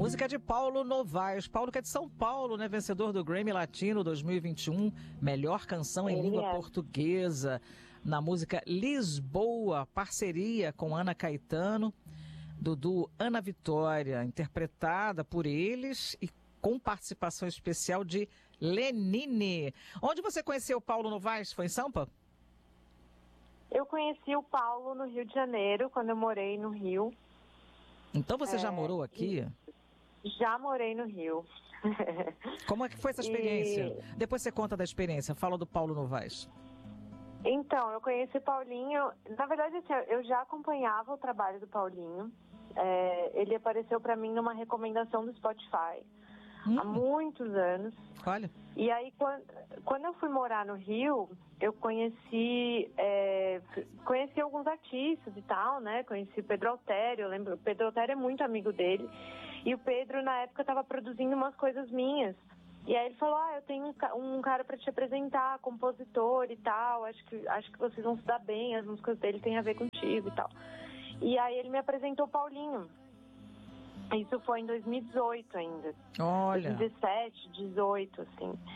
Música de Paulo Novaes. Paulo, que é de São Paulo, né? Vencedor do Grammy Latino 2021, melhor canção em língua portuguesa. Na música Lisboa, parceria com Ana Caetano, do duo Ana Vitória, interpretada por eles e com participação especial de Lenine. Onde você conheceu o Paulo Novaes? Foi em Sampa? Eu conheci o Paulo no Rio de Janeiro, quando eu morei no Rio. Então você já morou aqui? Já morei no Rio. Como é que foi essa experiência? Depois você conta da experiência, fala do Paulo Novaes. Então, eu conheci o Paulinho, na verdade, assim, eu já acompanhava o trabalho do Paulinho. Ele apareceu para mim numa recomendação do Spotify há muitos anos. Olha. E aí, quando eu fui morar no Rio, eu conheci alguns artistas e tal, né? Conheci o Pedro Altério, eu lembro, o Pedro Altério é muito amigo dele. E o Pedro, na época, estava produzindo umas coisas minhas. E aí ele falou, eu tenho um cara para te apresentar, compositor e tal, acho que vocês vão se dar bem, as músicas dele têm a ver contigo e tal. E aí ele me apresentou o Paulinho. Isso foi em 2018 ainda. Olha. 2017, 2018, assim.